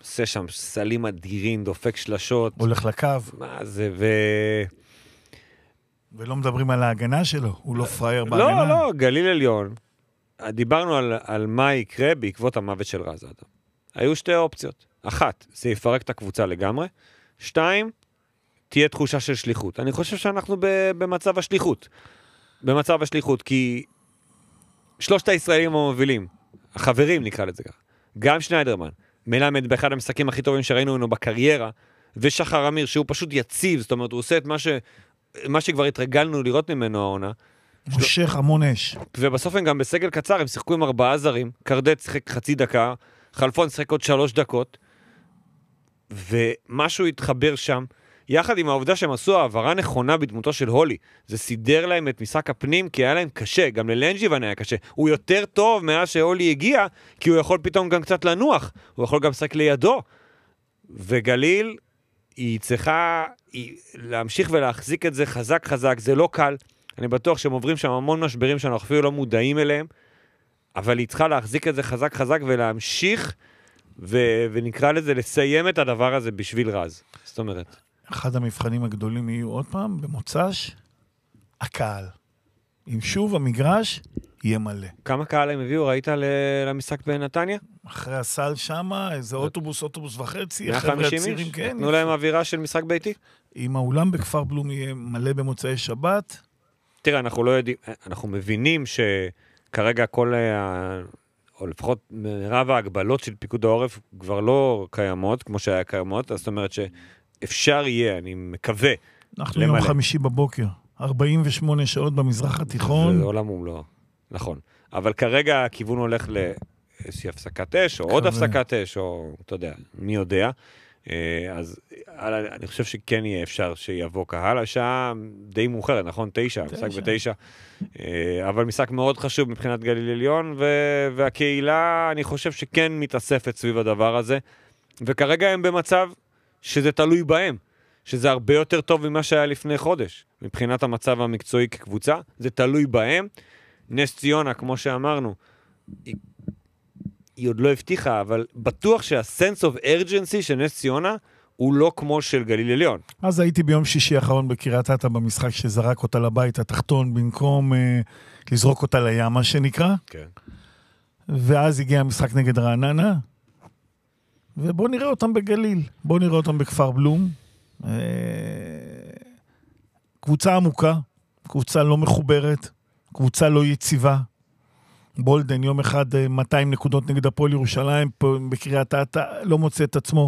עושה שם סלים אדירים, דופק שלשות. הולך לקו. מה זה, ולא מדברים על ההגנה שלו, הוא לא פרייר בהגנה. לא, גליל עליון. דיברנו על מה יקרה בעקבות המוות של רז אדם. היו שתי אופציות. אחת, זה יפרק את הקבוצה לגמרי. 2, תהיה תחושה של שליחות. אני חושב שאנחנו במצב השליחות. במצב השליחות, כי שלושת הישראלים המובילים, החברים נקרא לזה ככה, גם שניידרמן, מלמד באחד המשחקים הכי טובים שראינו ממנו בקריירה, ושחר אמיר שהוא פשוט יציב, זאת אומרת הוא עושה את מה שכבר התרגלנו לראות ממנו העונה. מושך המון אש. ובסוף הם גם בסגל קצר, הם שיחקו עם 4 זרים, קרדט שיחק חצי דקה, חלפון שיחק עוד 3 דקות, ומשהו התחבר שם, יחד עם העובדה שהם עשו העברה נכונה בדמותו של הולי. זה סידר להם את משחק הפנים, כי היה להם קשה, גם ללנג'יוון היה קשה. הוא יותר טוב מאז שהולי הגיע, כי הוא יכול פתאום גם קצת לנוח, הוא יכול גם לשחק לידו. וגליל, היא צריכה להמשיך ולהחזיק את זה חזק חזק, זה לא קל. אני בטוח שהם עוברים שם המון משברים שאנחנו אפילו לא מודעים אליהם, אבל היא צריכה להחזיק את זה חזק חזק ולהמשיך, ונקרא לזה לסיים את הדבר הזה בשביל רז. זאת אומרת. אחד המבחנים הגדולים יהיו עוד פעם, במוצ"ש, הקהל. אם שוב המגרש יהיה מלא. כמה קהל הם הביאו? ראית למשחק בנתניה? אחרי הסל שם, איזה אוטובוס וחצי, 150 איש? נתנו להם אווירה של משחק ביתי? אם האולם בכפר בלום יהיה מלא במוצאי שבת. תראה, אנחנו לא יודעים, אנחנו מבינים שכרגע כל או לפחות מרב ההגבלות של פיקוד העורף כבר לא קיימות, כמו שהיה קיימות, זאת אומרת שאפשר יהיה, אני מקווה. אנחנו יום חמישי בבוקר, 48 שעות במזרח התיכון. זה עולם ומלואו, נכון. אבל כרגע הכיוון הולך לאיזושהי הפסקת אש, או עוד הפסקת אש, או אתה יודע, מי יודע. אז אני חושב שכן יהיה אפשר שיבוא קהל, השעה די מאוחרת, נכון? 9, משחק ב9, אבל משחק מאוד חשוב מבחינת גליל עליון, והקהילה אני חושב שכן מתאספת סביב הדבר הזה, וכרגע הם במצב שזה תלוי בהם, שזה הרבה יותר טוב ממה שהיה לפני חודש, מבחינת המצב המקצועי כקבוצה, זה תלוי בהם. נס ציונה, כמו שאמרנו, היא עוד לא הבטיחה, אבל בטוח שה-sense of urgency של נס ציונה הוא לא כמו של גליל עליון. אז הייתי ביום שישי האחרון בקריית אתא במשחק שזרק אותה לבית התחתון במקום לזרוק אותה לים, מה שנקרא. כן. ואז הגיע המשחק נגד רעננה, ובוא נראה אותם בגליל, בוא נראה אותם בכפר בלום. קבוצה עמוקה, קבוצה לא מחוברת, קבוצה לא יציבה. בולדן יום אחד 200 נקודות נגד הפועל ירושלים, בקריית אתא לא מוצא את עצמו.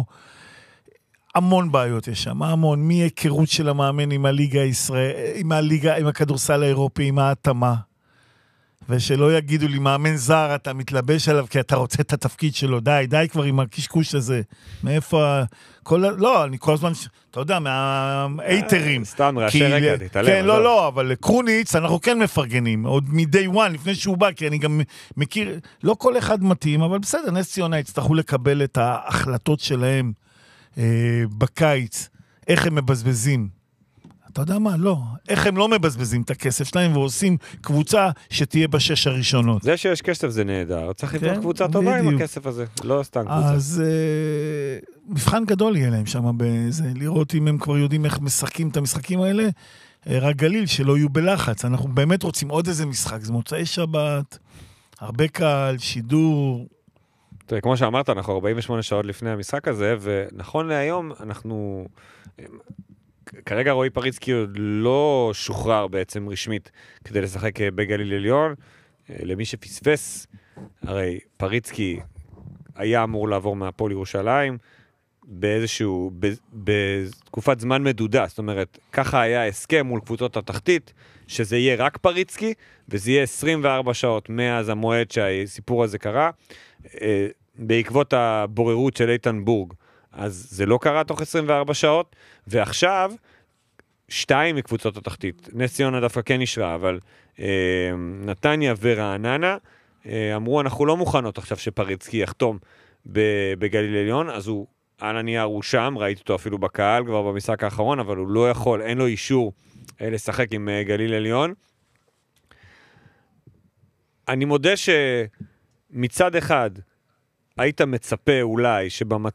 המון בעיות יש שם, המון, מהיכרות של המאמן עם הליגה הישראלית, עם הכדורסל האירופי, עם ההתאמה. ושלא יגידו לי, מאמן זר, אתה מתלבש עליו כי אתה רוצה את התפקיד שלו, די כבר עם הקשקוש הזה. מאיפה, לא, אני כל הזמן, אתה יודע, מהאייטרים. סתם, רעשי רגע, תתעלם. כן, לא, אבל קרוניץ, אנחנו כן מפרגנים, עוד מ-day one, לפני שהוא בא, כי אני גם מכיר, לא כל אחד מתאים, אבל בסדר, נס ציונה יצטרכו לקבל את ההחלטות שלהם בקיץ, איך הם מבזבזים. אתה יודע מה? לא. איך הם לא מבזבזים את הכסף שלהם ועושים קבוצה שתהיה בשש הראשונות. זה שיש כסף זה נהדר. צריך לבנות קבוצה טובה עם הכסף הזה. לא סתם קבוצה. אז מבחן גדול יהיה להם שם בזה. לראות אם הם כבר יודעים איך משחקים את המשחקים האלה. רק גליל שלא יהיו בלחץ. אנחנו באמת רוצים עוד איזה משחק. זה מוצאי שבת, הרבה קהל, שידור. תראה, כמו שאמרת, אנחנו 48 שעות לפני המשחק הזה, ונכון להיום אנחנו... כרגע רועי פריצקי עוד לא שוחרר בעצם רשמית כדי לשחק בגליל עליון. למי שפספס, הרי פריצקי היה אמור לעבור מהפועל ירושלים באיזשהו, בתקופת זמן מדודה, זאת אומרת, ככה היה הסכם מול קבוצות התחתית, שזה יהיה רק פריצקי, וזה יהיה 24 שעות מאז המועד שהסיפור הזה קרה, בעקבות הבוררות של איתן בורג. אז זה לא קרה תוך 24 שעות, ועכשיו, 2 מקבוצות התחתית, נס ציונה דווקא כן נשרה, אבל נתניה ורעננה, אמרו, אנחנו לא מוכנות עכשיו שפריצקי יחתום בגליל עליון, אז הוא, על הנייר הוא שם, ראיתי אותו אפילו בקהל כבר במשחק האחרון, אבל הוא לא יכול, אין לו אישור לשחק עם גליל עליון. אני מודה שמצד אחד, היית מצפה אולי